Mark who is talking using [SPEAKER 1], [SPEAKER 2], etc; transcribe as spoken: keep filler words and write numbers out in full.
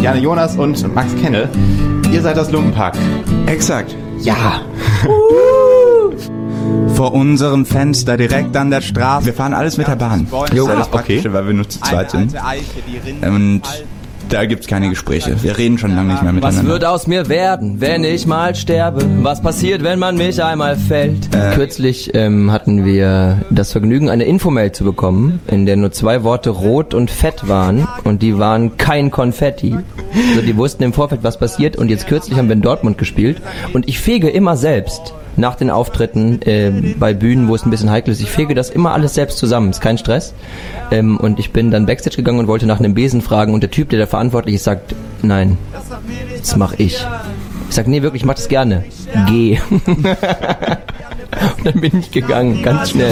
[SPEAKER 1] Janne Jonas und Max Kenne. Ihr seid das Lumpenpack.
[SPEAKER 2] Exakt.
[SPEAKER 1] Ja.
[SPEAKER 2] Vor unserem Fenster, direkt an der Straße. Wir fahren alles mit der Bahn. Das ist
[SPEAKER 1] Jo,
[SPEAKER 2] ja das
[SPEAKER 1] okay.
[SPEAKER 2] Praktische, weil wir nur zu zweit sind. Und da gibt's keine Gespräche. Wir reden schon lange nicht mehr miteinander.
[SPEAKER 3] Was wird aus mir werden, wenn ich mal sterbe? Was passiert, wenn man mich einmal fällt?
[SPEAKER 2] Äh.
[SPEAKER 3] Kürzlich ähm, hatten wir das Vergnügen, eine Infomail zu bekommen, in der nur zwei Worte rot und fett waren. Und die waren kein Konfetti. Also die wussten im Vorfeld, was passiert. Und jetzt kürzlich haben wir in Dortmund gespielt. Und ich fege immer selbst nach den Auftritten äh, bei Bühnen, wo es ein bisschen heikel ist. Ich fege das immer alles selbst zusammen, ist kein Stress. Ähm, und ich bin dann Backstage gegangen und wollte nach einem Besen fragen und der Typ, der da verantwortlich ist, sagt, nein, das mach ich. Ich sag, nee, wirklich, ich mach das gerne. Geh. Und dann bin ich gegangen, ganz schnell.